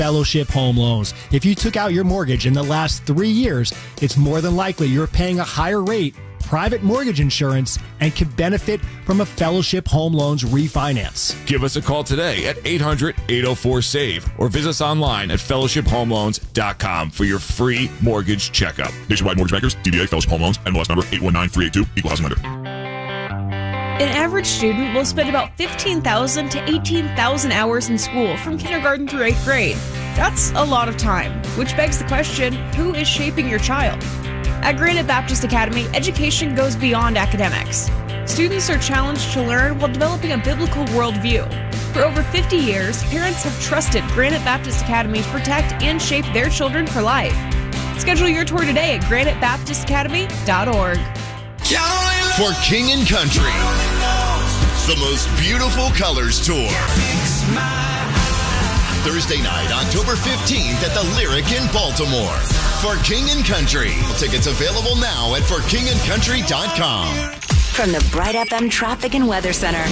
Fellowship Home Loans. If you took out your mortgage in the last 3 years, it's more than likely you're paying a higher rate, private mortgage insurance, and can benefit from a Fellowship Home Loans refinance. Give us a call today at 800-804-SAVE or visit us online at fellowshiphomeloans.com for your free mortgage checkup. Nationwide Mortgage Bankers, DBA Fellowship Home Loans, MLS number 819382, Equal Housing Lender. An average student will spend about 15,000 to 18,000 hours in school from kindergarten through 8th grade. That's a lot of time, which begs the question, who is shaping your child? At Granite Baptist Academy, education goes beyond academics. Students are challenged to learn while developing a biblical worldview. For over 50 years, parents have trusted Granite Baptist Academy to protect and shape their children for life. Schedule your tour today at granitebaptistacademy.org. For King and Country, the most beautiful colors tour. Thursday night, October 15th at the Lyric in Baltimore. For King and Country. Tickets available now at forkingandcountry.com. From the Bright FM Traffic and Weather Center.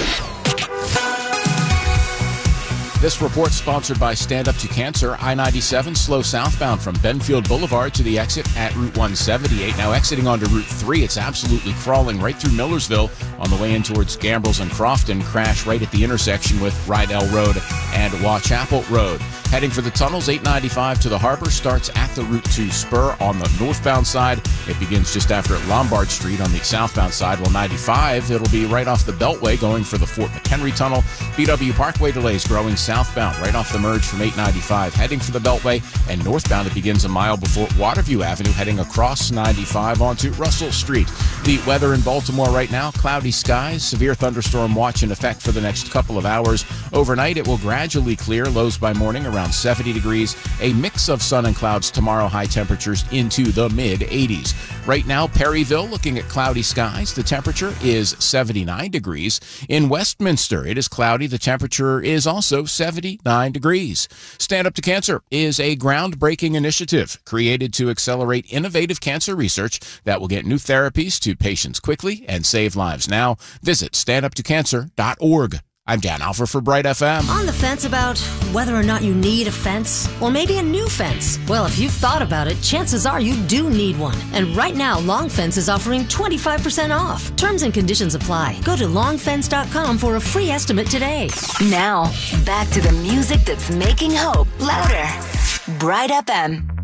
This report sponsored by Stand Up to Cancer. I-97 slow southbound from Benfield Boulevard to the exit at Route 178. Now exiting onto Route 3, it's absolutely crawling right through Millersville on the way in towards Gambrels and Crofton. Crash right at the intersection with Rydell Road and Watchapel Road. Heading for the tunnels, 895 to the harbor starts at the Route 2 spur on the northbound side. It begins just after Lombard Street on the southbound side. While 95, it'll be right off the Beltway going for the Fort McHenry Tunnel. BW Parkway delays growing southbound right off the merge from 895 heading for the Beltway, and northbound it begins a mile before Waterview Avenue heading across 95 onto Russell Street. The weather in Baltimore right now, cloudy skies, severe thunderstorm watch in effect for the next couple of hours. Overnight it will gradually clear, lows by morning around 70 degrees. A mix of sun and clouds tomorrow, high temperatures into the mid-80s. Right now, Perryville looking at cloudy skies. The temperature is 79 degrees. In Westminster, it is cloudy. The temperature is also 79 degrees. Stand Up to Cancer is a groundbreaking initiative created to accelerate innovative cancer research that will get new therapies to patients quickly and save lives. Now, visit standuptocancer.org. I'm Dan Alfer for Bright FM. On the fence about whether or not you need a fence, or maybe a new fence? Well, if you've thought about it, chances are you do need one. And right now, Long Fence is offering 25% off. Terms and conditions apply. Go to longfence.com for a free estimate today. Now, back to the music that's making hope louder. Bright FM.